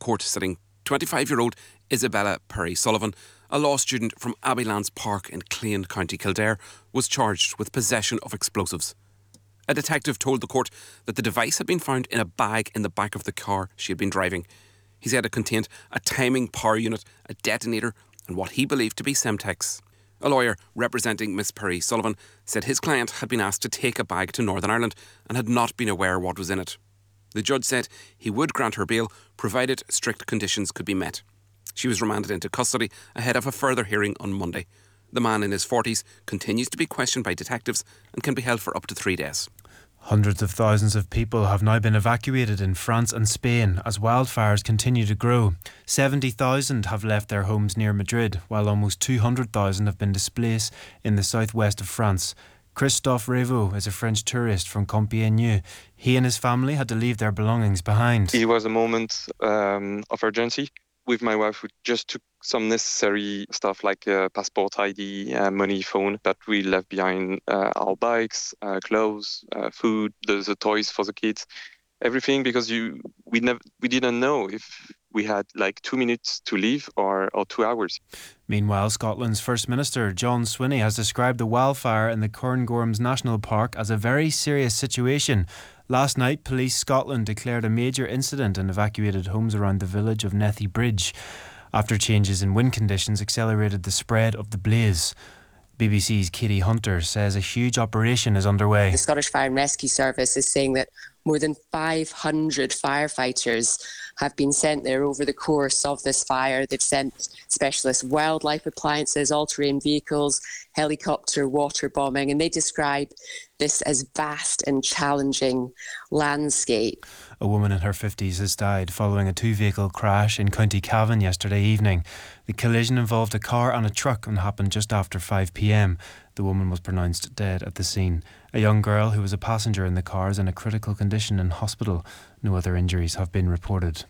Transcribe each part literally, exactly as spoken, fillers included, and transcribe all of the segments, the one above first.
court sitting, twenty-five-year-old Isabella Perry Sullivan, a law student from Abbeylands Park in Clane, County Kildare, was charged with possession of explosives. A detective told the court that the device had been found in a bag in the back of the car she had been driving. He said it contained a timing power unit, a detonator, and what he believed to be Semtex. A lawyer representing Miss Perry Sullivan said his client had been asked to take a bag to Northern Ireland and had not been aware what was in it. The judge said he would grant her bail, provided strict conditions could be met. She was remanded into custody ahead of a further hearing on Monday. The man in his forties continues to be questioned by detectives and can be held for up to three days. Hundreds of thousands of people have now been evacuated in France and Spain as wildfires continue to grow. seventy thousand have left their homes near Madrid, while almost two hundred thousand have been displaced in the southwest of France. Christophe Revaux is a French tourist from Compiègne. He and his family had to leave their belongings behind. It was a moment um, of urgency. With my wife, we just took some necessary stuff like uh, passport, I D, uh, money, phone that we left behind, uh, our bikes, uh, clothes, uh, food, the, the toys for the kids, everything, because you we never we didn't know if we had like two minutes to leave or, or two hours. Meanwhile, Scotland's First Minister John Swinney has described the wildfire in the Cairngorms National Park as a very serious situation. Last night, Police Scotland declared a major incident and evacuated homes around the village of Nethy Bridge after changes in wind conditions accelerated the spread of the blaze. B B C's Katie Hunter says a huge operation is underway. The Scottish Fire and Rescue Service is saying that more than five hundred firefighters have been sent there over the course of this fire. They've sent specialist wildlife appliances, all-terrain vehicles, helicopter water bombing, and they describe this as vast and challenging landscape. A woman in her fifties has died following a two-vehicle crash in County Cavan yesterday evening. The collision involved a car and a truck and happened just after five p m. The woman was pronounced dead at the scene. A young girl who was a passenger in the car is in a critical condition in hospital. No other injuries have been reported.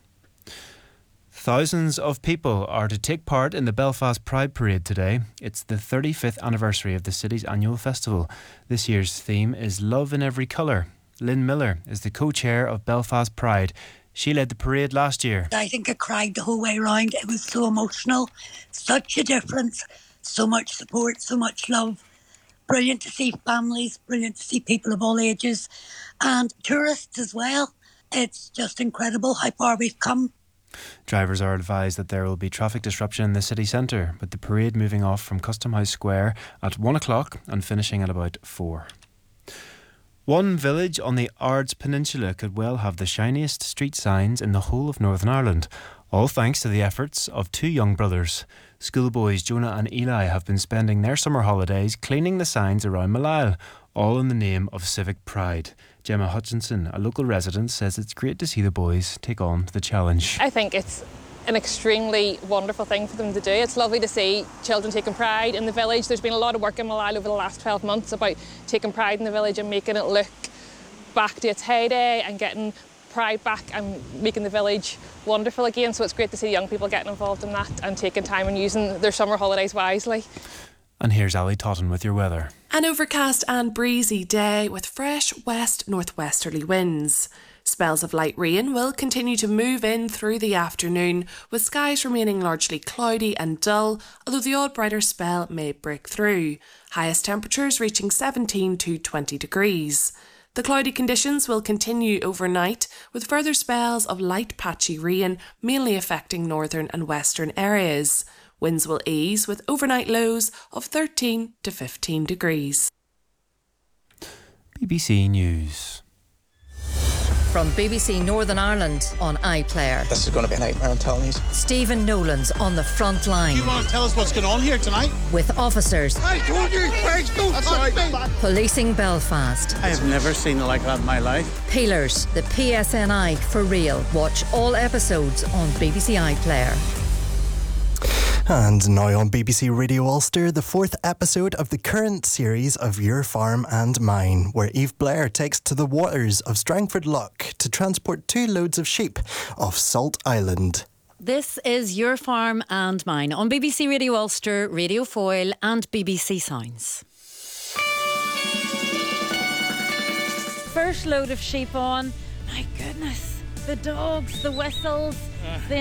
Thousands of people are to take part in the Belfast Pride Parade today. It's the thirty-fifth anniversary of the city's annual festival. This year's theme is Love in Every Colour. Lynn Miller is the co-chair of Belfast Pride. She led the parade last year. I think I cried the whole way around. It was so emotional. Such a difference. So much support, so much love. Brilliant to see families, brilliant to see people of all ages and tourists as well. It's just incredible how far we've come. Drivers are advised that there will be traffic disruption in the city centre, with the parade moving off from Custom House Square at one o'clock and finishing at about four. One village on the Ards Peninsula could well have the shiniest street signs in the whole of Northern Ireland, all thanks to the efforts of two young brothers. Schoolboys Jonah and Eli have been spending their summer holidays cleaning the signs around Malile, all in the name of civic pride. Gemma Hutchinson, a local resident, says it's great to see the boys take on the challenge. I think it's an extremely wonderful thing for them to do. It's lovely to see children taking pride in the village. There's been a lot of work in Malile over the last twelve months about taking pride in the village and making it look back to its heyday and getting pride back and making the village wonderful again. So it's great to see young people getting involved in that and taking time and using their summer holidays wisely. And here's Ali Totten with your weather. An overcast and breezy day with fresh west northwesterly winds. Spells of light rain will continue to move in through the afternoon, with skies remaining largely cloudy and dull, although the odd brighter spell may break through. Highest temperatures reaching seventeen to twenty degrees. The cloudy conditions will continue overnight, with further spells of light patchy rain mainly affecting northern and western areas. Winds will ease with overnight lows of thirteen to fifteen degrees. B B C News. From B B C Northern Ireland on iPlayer. This is going to be a nightmare, I'm telling you. Stephen Nolan's on the front line. Do you want to tell us what's going on here tonight? With officers. I told you, Craig, don't touch me. Policing Belfast. I have never seen it like that in my life. Peelers, the P S N I for real. Watch all episodes on B B C iPlayer. And now on B B C Radio Ulster, the fourth episode of the current series of Your Farm and Mine, where Eve Blair takes to the waters of Strangford Lough to transport two loads of sheep off Salt Island. This is Your Farm and Mine on B B C Radio Ulster, Radio Foyle and B B C Sounds. First load of sheep on. My goodness, the dogs, the whistles, uh. the